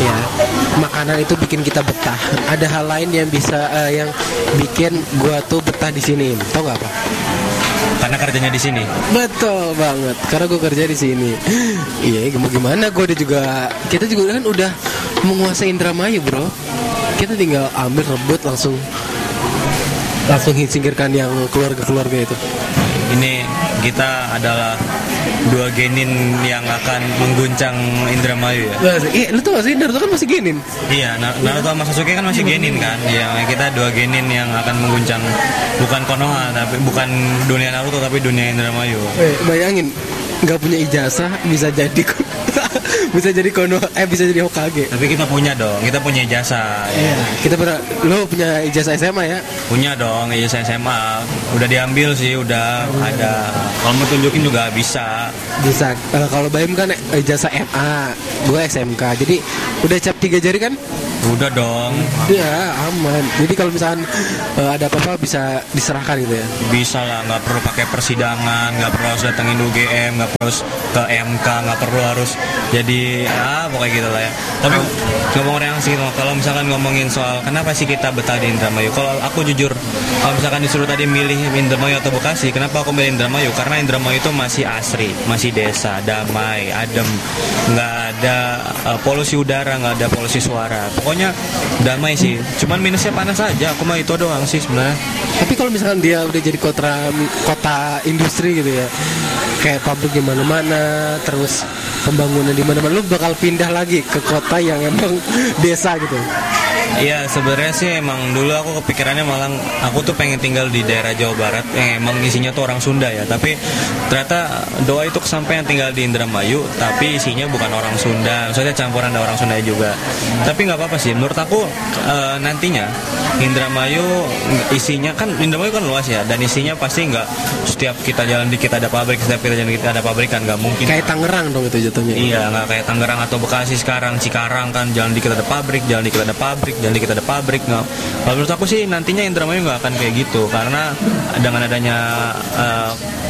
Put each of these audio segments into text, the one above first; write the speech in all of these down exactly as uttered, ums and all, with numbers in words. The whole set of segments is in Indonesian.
ya, makanan itu bikin kita betah. Ada hal lain yang bisa uh, yang bikin gua tuh betah di sini. Tahu nggak apa? Karena kerjanya di sini. Betul banget. Karena gue kerja di sini. Iya, mau gimana? Gue udah juga, kita juga kan udah menguasai Indramayu, bro. Kita tinggal ambil rebut langsung langsung singkirkan yang keluarga-keluarga itu. Ini kita adalah dua genin yang akan mengguncang Indramayu ya. Nah, eh, lu tau gak sih Naruto kan masih genin? Iya, Naruto sama Sasuke kan masih genin kan. Iya, kita dua genin yang akan mengguncang bukan Konoha tapi bukan dunia Naruto tapi dunia Indramayu. Eh, bayangin nggak punya ijazah bisa jadi bisa jadi Konoha, eh bisa jadi Hokage. Tapi kita punya dong, kita punya ijazah. Iya, kita pernah, lo punya ijazah S M A ya? Punya dong, ijazah S M A. Udah diambil sih, udah hmm. ada. Kalau mau tunjukin juga bisa. Bisa. Uh, kalau Baim kan ijazah M A, gue S M K. Jadi udah cap tiga jari kan? Udah dong. Iya, aman. Jadi kalau misalkan uh, ada apa-apa bisa diserahkan gitu ya? Bisa lah, nggak perlu pakai persidangan, nggak perlu harus datengin U G M, nggak perlu ke M K, nggak perlu harus jadi ah pokoknya gitu lah ya. Tapi ngomong orang sih, kalau misalkan ngomongin soal kenapa sih kita betah di Indramayu, kalau aku jujur, kalau misalkan disuruh tadi milih Indramayu atau Bekasi, kenapa aku milih Indramayu? Karena Indramayu itu masih asri, masih desa, damai, adem, nggak ada uh, polusi udara, nggak ada polusi suara. Pokoknya damai sih. Cuman minusnya panas aja. Aku mah itu doang sih sebenarnya. Tapi kalau misalkan dia udah jadi kota kota industri gitu ya, kayak pabrik di mana-mana, terus pembangunan di mana-mana, lu bakal pindah lagi ke kota yang emang desa gitu. Iya, sebenarnya sih emang dulu aku kepikirannya malah aku tuh pengen tinggal di daerah Jawa Barat yang emang isinya tuh orang Sunda ya. Tapi ternyata doa itu kesampaian tinggal di Indramayu, tapi isinya bukan orang Sunda. Maksudnya campuran ada orang Sunda juga. Tapi nggak apa-apa sih. Menurut aku e, nantinya Indramayu isinya kan Indramayu kan luas ya, dan isinya pasti nggak setiap kita jalan dikit ada pabrik, setiap kita jalan dikit ada pabrik kan nggak mungkin. Kayak Tangerang dong itu jatuhnya. Iya, nggak kayak Tangerang atau Bekasi sekarang, Cikarang kan jalan dikit ada pabrik, jalan dikit ada pabrik. Jadi kita ada pabrik nggak? Kalau menurut aku sih nantinya Indramayu nggak akan kayak gitu, karena dengan adanya uh,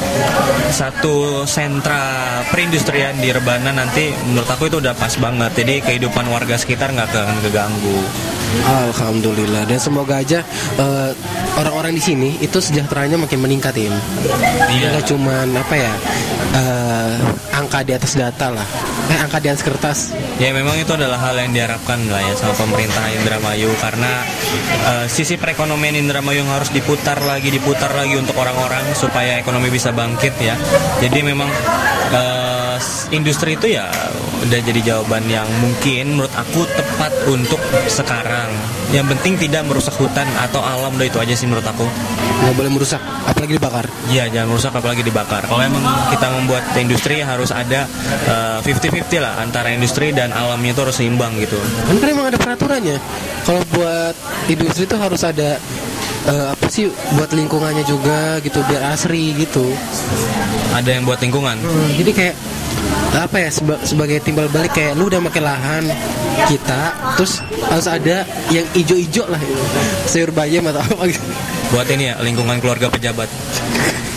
satu sentra perindustrian di Rebana nanti menurut aku itu udah pas banget. Jadi kehidupan warga sekitar nggak akan keganggu. Alhamdulillah, dan semoga aja uh, orang-orang di sini itu sejahteranya makin meningkat ini. Iya. Nggak cuman apa ya uh, angka di atas data lah, eh, angka di atas kertas. Ya memang itu adalah hal yang diharapkan lah ya sama pemerintah Indramayu, karena uh, sisi perekonomian Indramayu yang harus diputar lagi, diputar lagi untuk orang-orang supaya ekonomi bisa bangkit ya. Jadi memang uh, industri itu ya udah jadi jawaban yang mungkin menurut aku tepat untuk sekarang. Yang penting tidak merusak hutan atau alam, udah itu aja sih menurut aku. Nggak boleh merusak, apalagi dibakar. Iya, jangan merusak apalagi dibakar. Kalau emang kita membuat industri harus ada uh, fifty-fifty lah antara industri dan alamnya itu harus seimbang gitu. Kan emang ada peraturannya. Kalau buat industri itu harus ada uh, apa sih, buat lingkungannya juga gitu, biar asri gitu. Ada yang buat lingkungan. Hmm, jadi kayak apa ya, seba, sebagai timbal balik kayak lu udah makan lahan kita, terus harus ada yang ijo-ijo lah, sayur bayam atau apa gitu. Buat ini ya, lingkungan keluarga pejabat.